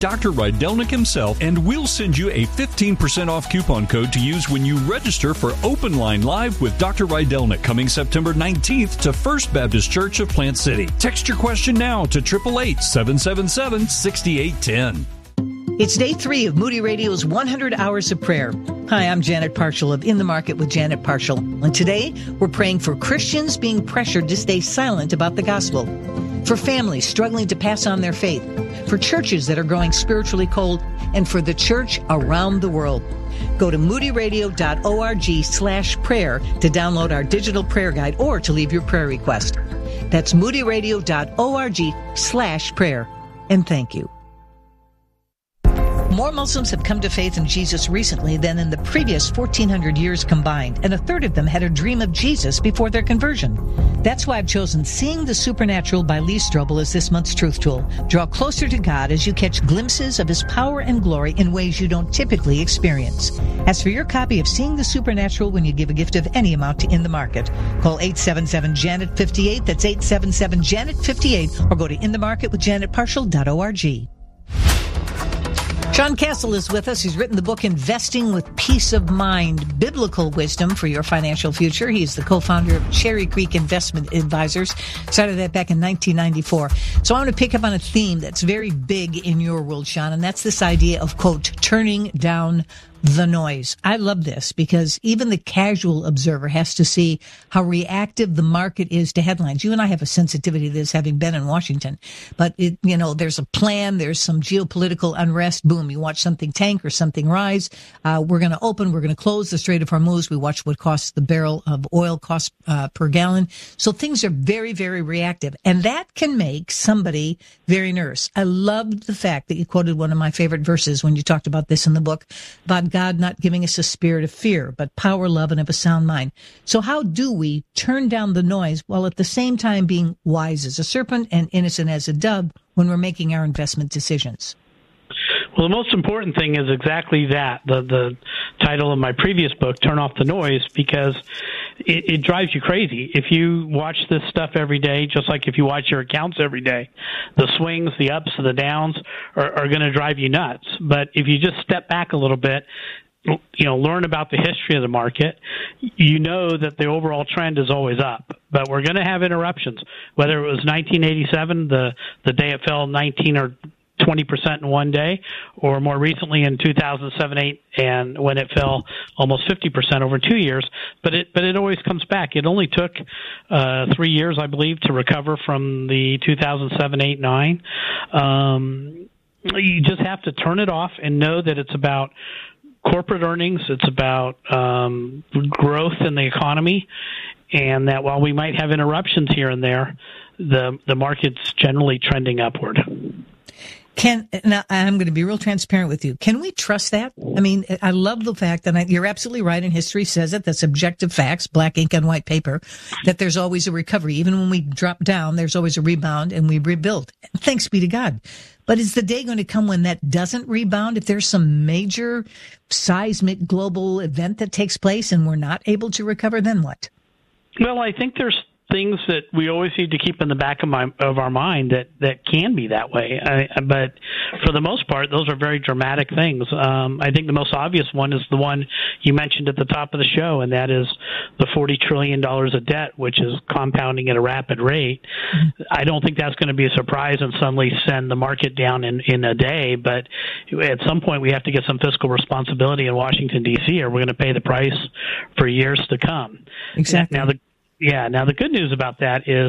Dr. Rydelnik himself, and we'll send you a 15% off coupon code to use when you register for Open Line Live with Dr. Rydelnik coming September 19th to First Baptist Church of Plant City. Text your question now to 888-777-6810. It's day 3 of Moody Radio's 100 Hours of Prayer. Hi, I'm Janet Parshall of In the Market with Janet Parshall. And today, we're praying for Christians being pressured to stay silent about the gospel, for families struggling to pass on their faith, for churches that are growing spiritually cold, and for the church around the world. Go to moodyradio.org/prayer to download our digital prayer guide or to leave your prayer request. That's moodyradio.org/prayer. And thank you. More Muslims have come to faith in Jesus recently than in the previous 1,400 years combined, and a third of them had a dream of Jesus before their conversion. That's why I've chosen Seeing the Supernatural by Lee Strobel as this month's Truth Tool. Draw closer to God as you catch glimpses of His power and glory in ways you don't typically experience. As for your copy of Seeing the Supernatural when you give a gift of any amount to In the Market, call 877-JANET-58, that's 877-JANET-58, or go to inthemarketwithjanetparshall.org. Sean Castle is with us. He's written the book Investing with Peace of Mind, Biblical Wisdom for Your Financial Future. He's the co-founder of Cherry Creek Investment Advisors. Started that back in 1994. So I want to pick up on a theme that's very big in your world, Sean, and that's this idea of, quote, turning down the noise. I love this because even the casual observer has to see how reactive the market is to headlines. You and I have a sensitivity to this, having been in Washington. But, there's a plan, there's some geopolitical unrest. Boom, you watch something tank or something rise. We're going to open, we're going to close the Strait of Hormuz. We watch what costs the barrel of oil cost per gallon. So things are very, very reactive. And that can make somebody very nervous. I loved the fact that you quoted one of my favorite verses when you talked about this in the book, about God not giving us a spirit of fear, but power, love, and of a sound mind. So how do we turn down the noise while at the same time being wise as a serpent and innocent as a dove when we're making our investment decisions? Well, the most important thing is exactly that, the title of my previous book, Turn Off the Noise, because it drives you crazy. If you watch this stuff every day, just like if you watch your accounts every day, the swings, the ups, and the downs are going to drive you nuts. But if you just step back a little bit, learn about the history of the market, you know that the overall trend is always up. But we're going to have interruptions, whether it was 1987, the day it fell 19 or 20% in one day, or more recently in 2007-8, and when it fell almost 50% over 2 years. But it always comes back. It only took 3 years, I believe, to recover from the 2007-8-9. You just have to turn it off and know that it's about corporate earnings. It's about growth in the economy, and that while we might have interruptions here and there, the market's generally trending upward. Now, I'm going to be real transparent with you. Can we trust that? I mean, I love the fact that you're absolutely right, and history says it. That's objective facts, black ink on white paper, that there's always a recovery. Even when we drop down, there's always a rebound, and we rebuild. Thanks be to God. But is the day going to come when that doesn't rebound? If there's some major seismic global event that takes place and we're not able to recover, then what? Well, I think there's things that we always need to keep in the back of our mind that can be that way. But for the most part, those are very dramatic things. I think the most obvious one is the one you mentioned at the top of the show, and that is the $40 trillion of debt, which is compounding at a rapid rate. Mm-hmm. I don't think that's going to be a surprise and suddenly send the market down in a day, but at some point we have to get some fiscal responsibility in Washington, D.C., or we're going to pay the price for years to come. Exactly. Now the good news about that is,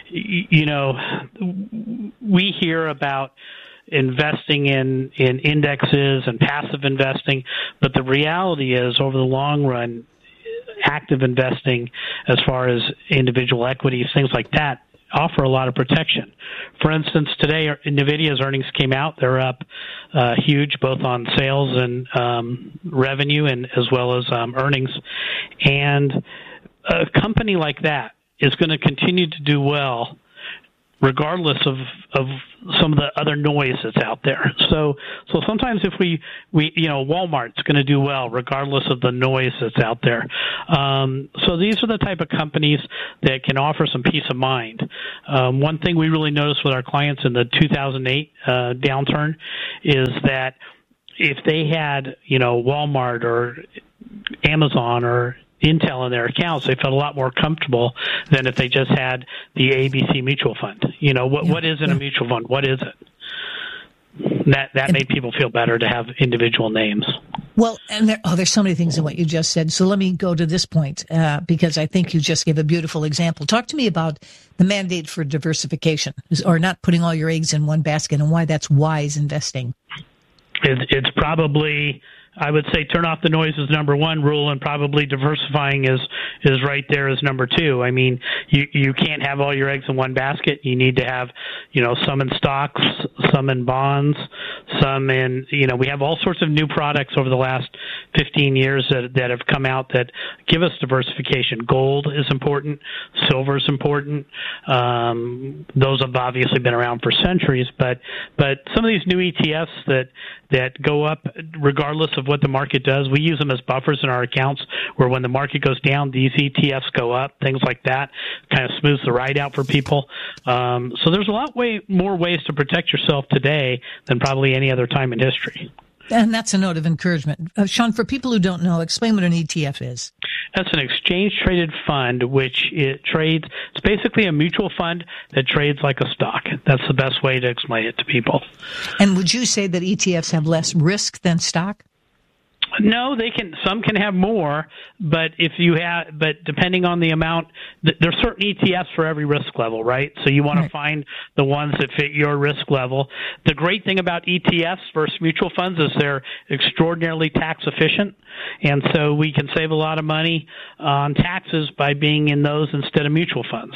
we hear about investing in indexes and passive investing, but the reality is, over the long run, active investing, as far as individual equities, things like that, offer a lot of protection. For instance, today NVIDIA's earnings came out. They're up huge, both on sales and revenue, and as well as earnings. And a company like that is going to continue to do well regardless of some of the other noise that's out there. So sometimes if we Walmart's going to do well regardless of the noise that's out there. So these are the type of companies that can offer some peace of mind. One thing we really noticed with our clients in the 2008 downturn is that if they had, Walmart or Amazon or Intel in their accounts, they felt a lot more comfortable than if they just had the ABC mutual fund. What is in a mutual fund? What is it? That made people feel better to have individual names. Well, and there's so many things in what you just said. So let me go to this point because I think you just gave a beautiful example. Talk to me about the mandate for diversification, or not putting all your eggs in one basket, and why that's wise investing. It's probably, I would say, turn off the noise is number one rule, and probably diversifying is right there as number two. I mean, you can't have all your eggs in one basket. You need to have, some in stocks, some in bonds, some in, we have all sorts of new products over the last 15 years that have come out that give us diversification. Gold is important. Silver is important. Those have obviously been around for centuries, but some of these new ETFs that go up regardless of what the market does, we use them as buffers in our accounts, where when the market goes down, these ETFs go up, things like that, kind of smooths the ride out for people. So there's a lot more ways to protect yourself today than probably any other time in history. And that's a note of encouragement. Sean, for people who don't know, explain what an ETF is. That's an exchange-traded fund, which it's basically a mutual fund that trades like a stock. That's the best way to explain it to people. And would you say that ETFs have less risk than stock? No, some can have more, but depending on the amount, there's certain ETFs for every risk level, right? So you want to find the ones that fit your risk level. The great thing about ETFs versus mutual funds is they're extraordinarily tax efficient, and so we can save a lot of money on taxes by being in those instead of mutual funds.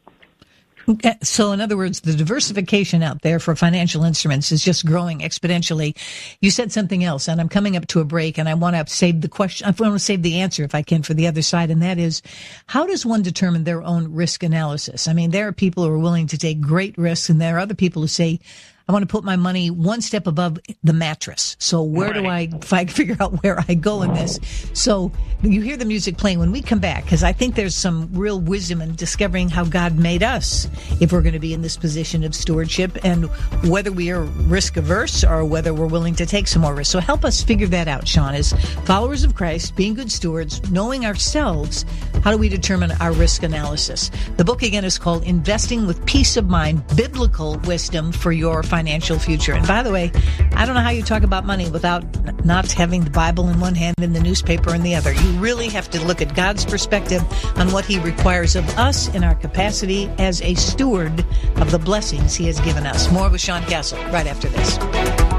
So, in other words, the diversification out there for financial instruments is just growing exponentially. You said something else, and I'm coming up to a break, and I want to save the question. I want to save the answer, if I can, for the other side, and that is, how does one determine their own risk analysis? I mean, there are people who are willing to take great risks, and there are other people who say, I want to put my money one step above the mattress. So where do I figure out where I go in this? So you hear the music playing when we come back, because I think there's some real wisdom in discovering how God made us if we're going to be in this position of stewardship, and whether we are risk averse or whether we're willing to take some more risk. So help us figure that out, Sean, as followers of Christ, being good stewards, knowing ourselves. How do we determine our risk analysis? The book again is called Investing with Peace of Mind, Biblical Wisdom for Your Financial Future. And by the way, I don't know how you talk about money without not having the Bible in one hand and the newspaper in the other. You really have to look at God's perspective on what He requires of us in our capacity as a steward of the blessings He has given us. More with Sean Castle right after this.